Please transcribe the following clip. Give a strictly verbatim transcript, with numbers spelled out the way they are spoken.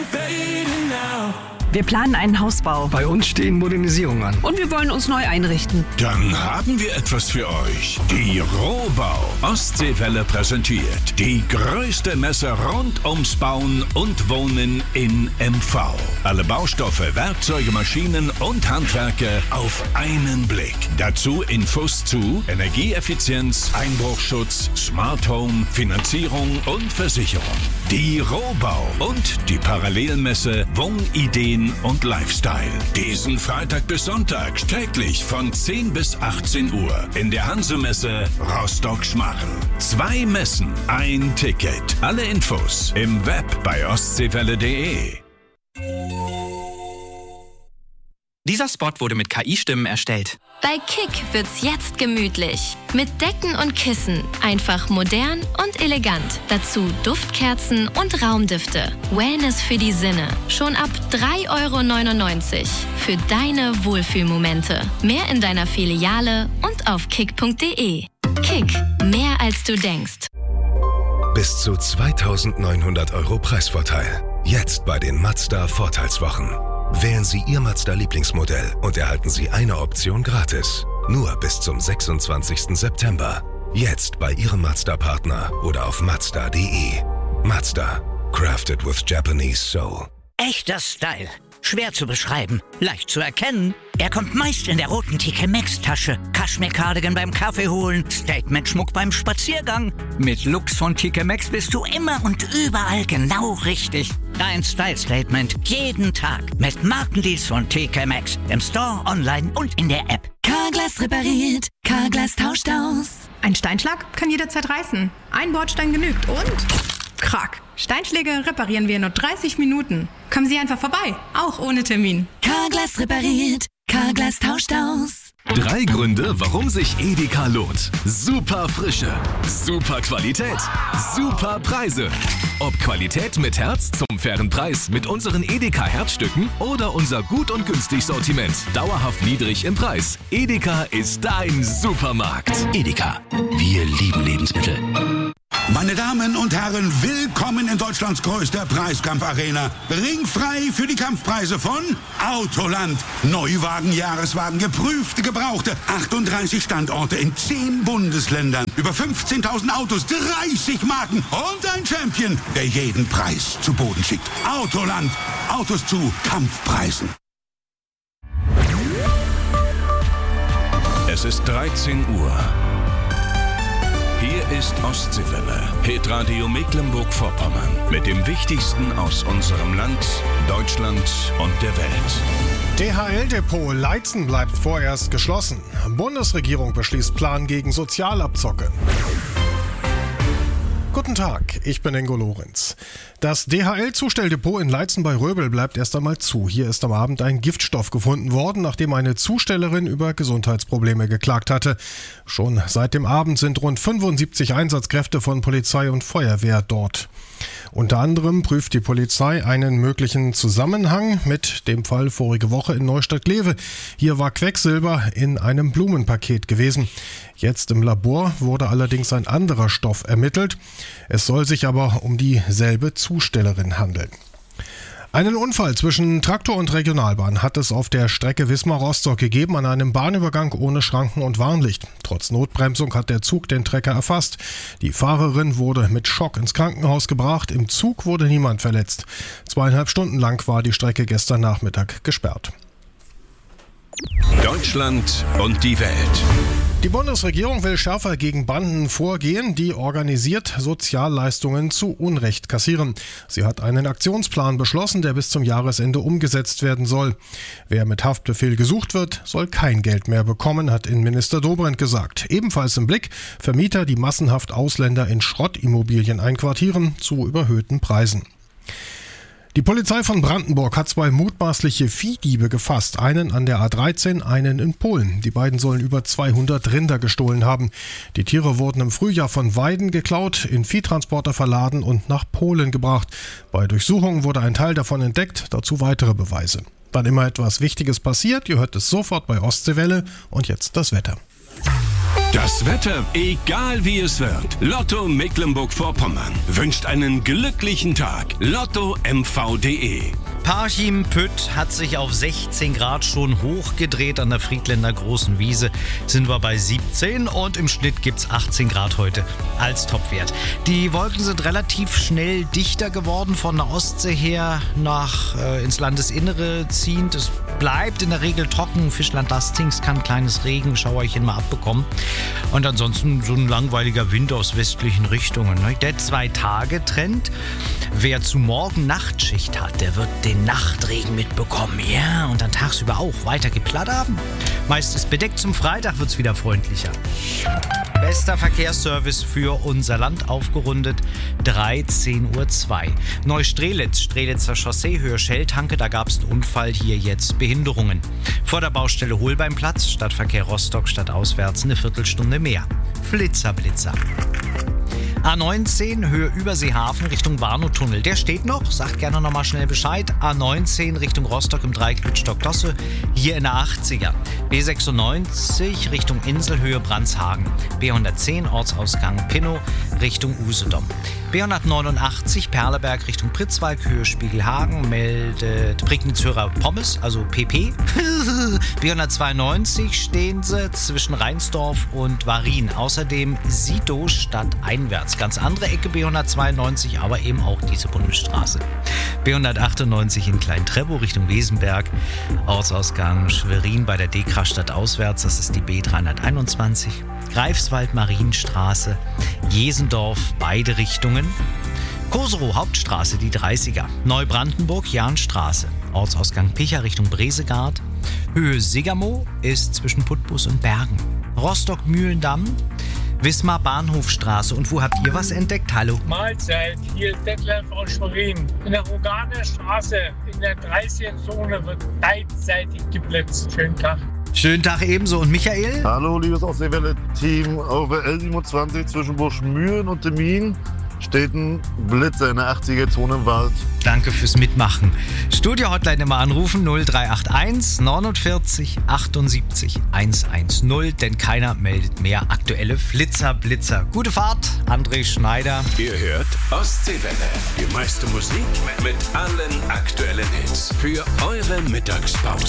Wir planen einen Hausbau. Bei uns stehen Modernisierungen an. Und wir wollen uns neu einrichten. Dann haben wir etwas für euch. Die Rohbau. Ostseewelle präsentiert die größte Messe rund ums Bauen und Wohnen in M V. Alle Baustoffe, Werkzeuge, Maschinen und Handwerke auf einen Blick. Dazu Infos zu Energieeffizienz, Einbruchschutz, Smart Home, Finanzierung und Versicherung. Die Rohbau und die Parallelmesse Wohnideen und Lifestyle. Diesen Freitag bis Sonntag täglich von zehn bis achtzehn Uhr in der Hansemesse Rostock-Schmarrn. Zwei Messen, ein Ticket. Alle Infos im Web bei ostseewelle punkt de. Dieser Spot wurde mit K I-Stimmen erstellt. Bei Kick wird's jetzt gemütlich. Mit Decken und Kissen. Einfach modern und elegant. Dazu Duftkerzen und Raumdüfte. Wellness für die Sinne. Schon ab drei Euro neunundneunzig. Für deine Wohlfühlmomente. Mehr in deiner Filiale und auf kick punkt de. Kick. Mehr als du denkst. Bis zu zweitausendneunhundert Euro Preisvorteil. Jetzt bei den Mazda Vorteilswochen. Wählen Sie Ihr Mazda-Lieblingsmodell und erhalten Sie eine Option gratis. Nur bis zum sechsundzwanzigsten September. Jetzt bei Ihrem Mazda-Partner oder auf mazda punkt de. Mazda. Crafted with Japanese Soul. Echter Style. Schwer zu beschreiben, leicht zu erkennen. Er kommt meist in der roten T K Maxx-Tasche. Kaschmir-Cardigan beim Kaffee holen, Statement-Schmuck beim Spaziergang. Mit Looks von T K Maxx bist du immer und überall genau richtig. Dein Style-Statement jeden Tag mit Markendeals von T K Maxx. Im Store, online und in der App. Carglass repariert, Carglass tauscht aus. Ein Steinschlag kann jederzeit reißen. Ein Bordstein genügt und... Krack. Steinschläge reparieren wir in nur dreißig Minuten. Kommen Sie einfach vorbei, auch ohne Termin. Carglass repariert, Carglass tauscht aus. Drei Gründe, warum sich Edeka lohnt. Super Frische, super Qualität, super Preise. Ob Qualität mit Herz zum fairen Preis mit unseren Edeka Herzstücken oder unser gut und günstig Sortiment. Dauerhaft niedrig im Preis. Edeka ist dein Supermarkt. Edeka, wir lieben Lebensmittel. Meine Damen und Herren, willkommen in Deutschlands größter Preiskampfarena. Ringfrei für die Kampfpreise von Autoland. Neuwagen, Jahreswagen, geprüfte, gebrauchte. achtunddreißig Standorte in zehn Bundesländern. Über fünfzehntausend Autos, dreißig Marken und ein Champion, der jeden Preis zu Boden schickt. Autoland. Autos zu Kampfpreisen. Es ist dreizehn Uhr. Hier ist Ostseewelle, Hitradio Mecklenburg-Vorpommern, mit dem Wichtigsten aus unserem Land, Deutschland und der Welt. D H L-Depot Leitzen bleibt vorerst geschlossen. Bundesregierung beschließt Plan gegen Sozialabzocke. Guten Tag, ich bin Ingo Lorenz. Das D H L-Zustelldepot in Leitzen bei Röbel bleibt erst einmal zu. Hier ist am Abend ein Giftstoff gefunden worden, nachdem eine Zustellerin über Gesundheitsprobleme geklagt hatte. Schon seit dem Abend sind rund fünfundsiebzig Einsatzkräfte von Polizei und Feuerwehr dort. Unter anderem prüft die Polizei einen möglichen Zusammenhang mit dem Fall vorige Woche in Neustadt-Glewe. Hier war Quecksilber in einem Blumenpaket gewesen. Jetzt im Labor wurde allerdings ein anderer Stoff ermittelt. Es soll sich aber um dieselbe Zustellerin handeln. Einen Unfall zwischen Traktor und Regionalbahn hat es auf der Strecke Wismar-Rostock gegeben, an einem Bahnübergang ohne Schranken und Warnlicht. Trotz Notbremsung hat der Zug den Trecker erfasst. Die Fahrerin wurde mit Schock ins Krankenhaus gebracht. Im Zug wurde niemand verletzt. Zweieinhalb Stunden lang war die Strecke gestern Nachmittag gesperrt. Deutschland und die Welt. Die Bundesregierung will schärfer gegen Banden vorgehen, die organisiert Sozialleistungen zu Unrecht kassieren. Sie hat einen Aktionsplan beschlossen, der bis zum Jahresende umgesetzt werden soll. Wer mit Haftbefehl gesucht wird, soll kein Geld mehr bekommen, hat Innenminister Dobrindt gesagt. Ebenfalls im Blick Vermieter, die massenhaft Ausländer in Schrottimmobilien einquartieren, zu überhöhten Preisen. Die Polizei von Brandenburg hat zwei mutmaßliche Viehdiebe gefasst, einen an der A dreizehn, einen in Polen. Die beiden sollen über zweihundert Rinder gestohlen haben. Die Tiere wurden im Frühjahr von Weiden geklaut, in Viehtransporter verladen und nach Polen gebracht. Bei Durchsuchungen wurde ein Teil davon entdeckt, dazu weitere Beweise. Wann immer etwas Wichtiges passiert, ihr hört es sofort bei Ostseewelle und jetzt das Wetter. Das Wetter, egal wie es wird. Lotto Mecklenburg-Vorpommern wünscht einen glücklichen Tag. Lotto M V punkt de. Parchim Pütt hat sich auf sechzehn Grad schon hochgedreht. An der Friedländer Großen Wiese sind wir bei siebzehn und im Schnitt gibt es achtzehn Grad heute als Topwert. Die Wolken sind relativ schnell dichter geworden, von der Ostsee her nach äh, ins Landesinnere ziehend. Es bleibt in der Regel trocken. Fischland-Lastings kann ein kleines Regenschauerchen mal abbekommen. Und ansonsten so ein langweiliger Wind aus westlichen Richtungen. Ne? Der Zwei-Tage-Trend. Wer zu morgen Nachtschicht hat, der wird den Nachtregen mitbekommen. Ja, und dann tagsüber auch weiter geplattert. Meist ist bedeckt, zum Freitag wird es wieder freundlicher. Bester Verkehrsservice für unser Land aufgerundet, dreizehn Uhr zwei. Neustrelitz, Strelitzer Chaussee, Höhe Schelltanke, da gab es einen Unfall, hier jetzt Behinderungen. Vor der Baustelle Holbeinplatz, Stadtverkehr Rostock, stadtauswärts eine Viertelstunde mehr. Flitzer, Blitzer. A neunzehn, Höhe Überseehafen Richtung Warnow-Tunnel. Der steht noch, sagt gerne nochmal schnell Bescheid. A neunzehn Richtung Rostock im Dreieck Wittstock-Dosse, hier in der achtziger. B sechsundneunzig Richtung Inselhöhe Brandshagen. B hundertzehn Ortsausgang Pinnow Richtung Usedom. B hundertneunundachtzig Perleberg Richtung Pritzwalk, Höhe Spiegelhagen, meldet Prignitz-Hörer Pommes, also P P. B hundertzweiundneunzig stehen sie zwischen Rheinsdorf und Warin. Außerdem Sito stadteinwärts. Ganz andere Ecke B hundertzweiundneunzig, aber eben auch diese Bundesstraße. B hundertachtundneunzig in Klein-Treppow Richtung Wesenberg. Ortsausgang Schwerin bei der Dekra stadtauswärts, das ist die B dreihunderteinundzwanzig. Greifswald Marienstraße, Jesendorf beide Richtungen. Koserow Hauptstraße die dreißiger. Neubrandenburg Jahnstraße. Ortsausgang Picha Richtung Bresegard. Höhe Sigamo ist zwischen Putbus und Bergen. Rostock Mühlendamm. Wismar Bahnhofstraße. Und wo habt ihr was entdeckt? Hallo. Mahlzeit, hier ist Detlef aus Schwerin. In der Roganer Straße in der dreißiger Zone wird beidseitig geblitzt. Schönen Tag. Schönen Tag ebenso. Und Michael? Hallo, liebes Ostseewelle-Team. Auf der L siebenundzwanzig zwischen Burschmühlen und Temmin steht ein Blitzer in der achtziger Zone im Wald. Danke fürs Mitmachen. Studio-Hotline immer anrufen null drei acht eins neunundvierzig achtundsiebzig hundertzehn, denn keiner meldet mehr aktuelle Flitzer-Blitzer. Gute Fahrt, André Schneider. Ihr hört Ostseewelle, die meiste Musik mit allen aktuellen Hits für eure Mittagspause.